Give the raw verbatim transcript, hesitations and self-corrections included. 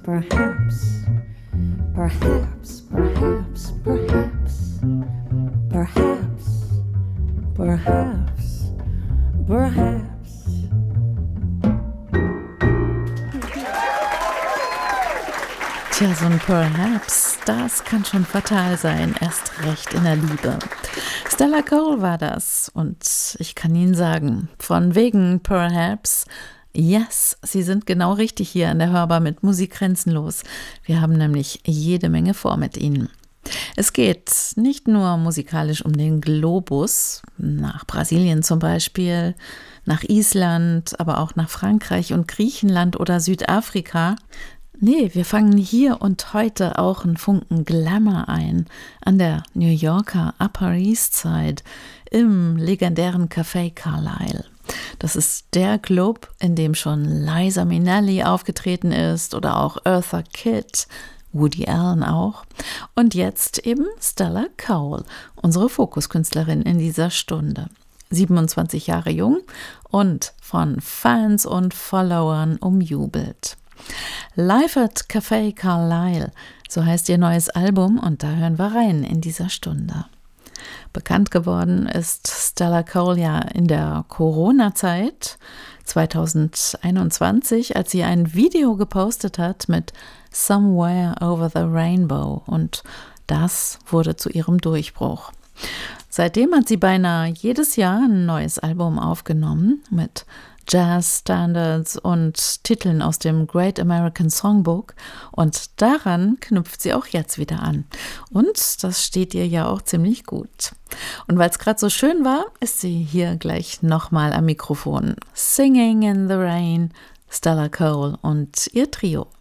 perhaps, perhaps, perhaps, perhaps, perhaps, perhaps, perhaps. Tja, so ein Perhaps, das kann schon fatal sein, erst recht in der Liebe. Stella Cole war das und ich kann Ihnen sagen, von wegen Perhaps, yes, Sie sind genau richtig hier an der Hörbar mit Musik grenzenlos. Wir haben nämlich jede Menge vor mit Ihnen. Es geht nicht nur musikalisch um den Globus, nach Brasilien zum Beispiel, nach Island, aber auch nach Frankreich und Griechenland oder Südafrika. Nee, wir fangen hier und heute auch einen Funken Glamour ein, an der New Yorker Upper East Side, im legendären Café Carlyle. Das ist der Club, in dem schon Liza Minnelli aufgetreten ist oder auch Eartha Kitt, Woody Allen auch. Und jetzt eben Stella Cole, unsere Fokuskünstlerin in dieser Stunde. siebenundzwanzig Jahre jung und von Fans und Followern umjubelt. Live at Café Carlyle, so heißt ihr neues Album und da hören wir rein in dieser Stunde. Bekannt geworden ist Stella Cole ja in der Corona-Zeit zwanzig einundzwanzig, als sie ein Video gepostet hat mit Somewhere Over the Rainbow und das wurde zu ihrem Durchbruch. Seitdem hat sie beinahe jedes Jahr ein neues Album aufgenommen mit Jazz-Standards und Titeln aus dem Great American Songbook und daran knüpft sie auch jetzt wieder an. Und das steht ihr ja auch ziemlich gut. Und weil es gerade so schön war, ist sie hier gleich nochmal am Mikrofon. Singing in the Rain, Stella Cole und ihr Trio.